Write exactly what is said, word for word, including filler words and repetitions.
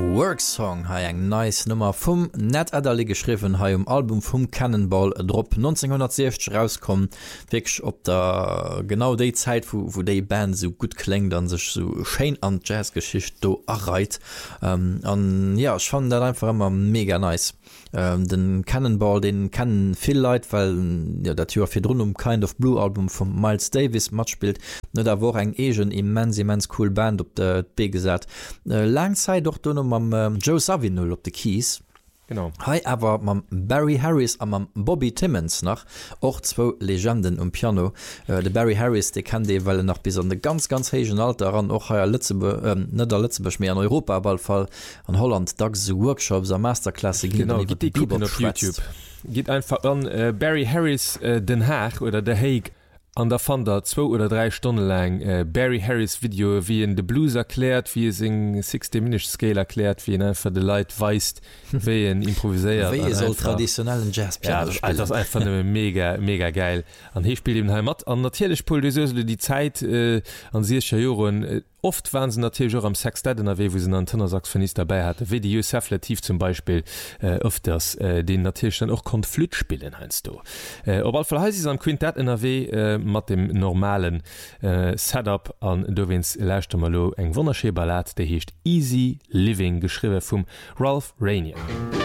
Worksong ha eng nice Nummer vum net Adderli geschriffen ha um Album vum Cannonball Drop neunzehnhundertsechzig rauskom wg op der genau déi Zeit wo, wo déi Band so gut klingt an sech so Schein an Jazzgeschicht do erreit ähm, an ja ich fand dat einfach immer mega nice. Ähm, den Cannonball den kennen viel Leute, weil ja, der Tür fir run um Kind of Blue Album von Miles Davis mat spielt ne, da wo eng egen immens immens cool Band op der B gesagt äh, lang sei doch du am äh, Joe Zawinul op de Keys. Genau. Hi, aber mam Barry Harris am am Bobby Timmons nach och zwo Legenden um Piano. Äh, de Barry Harris de kann de well nach bis an de ganz ganz hegen Alter an och ha Lützeburg ähm, net der Lützeburg mehr an Europa Ballfall an Holland da so Workshops a Masterklasse genau, geht die auf YouTube. Geht einfach an äh, Barry Harris äh, Den Haag oder der Hague an der fand der zwei oder drei Stunden lang äh, Barry Harris Video wie in de Blues erklärt, wie es in sixty minute Scale erklärt, wie einfach de Leute weist wie en improviséiert so traditionellen Jazz ja, das, das einfach mega mega geil an hier spielt im Heimat an natürlich Pol die Zeit äh, an sie Joren äh, oft waren sie natürlich auch am Sextet in der W wo sie einen Tenorsaxophonist dabei hatte wie die Josef Latif zum Beispiel äh, öfters äh, den natürlich dann auch Konflikt spielen heinst du äh, aber heißt es am Quintett in der W äh, mit dem normalen äh, Setup an du wennst leichter mal eng wunderschöne Ballade der heißt Easy Living geschrieben vom Ralph Rainier.